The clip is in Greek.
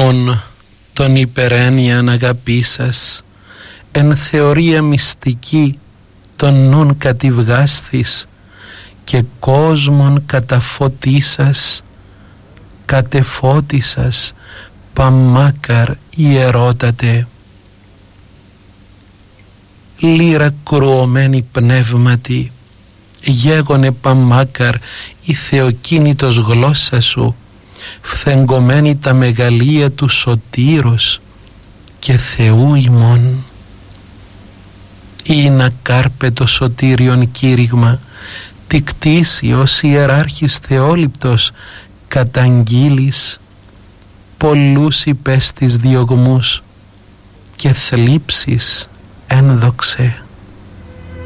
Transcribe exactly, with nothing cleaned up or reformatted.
ημών τον υπερένιαν αγαπήσας, εν θεωρία μυστική τον νουν κατηβγάσθης και κόσμον καταφωτίσας, κατεφώτισας παμάκαρ ιερότατε. Λύρα κρουωμένη πνεύματι, γέγονε παμάκαρ η θεοκίνητος γλώσσα σου, φθεγκωμένη τα μεγαλεία του σωτήρος και Θεού ημών. Ή να κάρπε το σωτήριον κήρυγμα, τι κτίσει ως ιεράρχης Θεόληπτος καταγγείλεις, πολλούς υπέστης διωγμούς και θλίψεις ένδοξε.